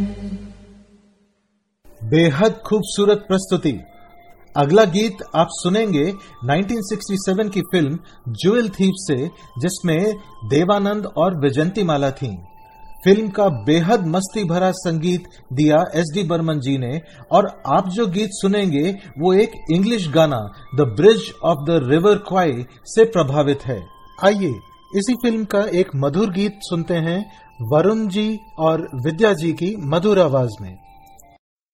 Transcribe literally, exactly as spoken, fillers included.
बेहद खूबसूरत प्रस्तुति। अगला गीत आप सुनेंगे उन्नीस सौ सरसठ की फिल्म ज्वेल थीव से, जिसमें देवानंद और विजंतीमाला थीं। फिल्म का बेहद मस्ती भरा संगीत दिया एस डी बर्मन जी ने, और आप जो गीत सुनेंगे वो एक इंग्लिश गाना the bridge of the river क्वाई से प्रभावित है। आइए इसी फिल्म का एक मधुर गीत सुनते हैं वरुण जी और विद्या जी की मधुर आवाज में।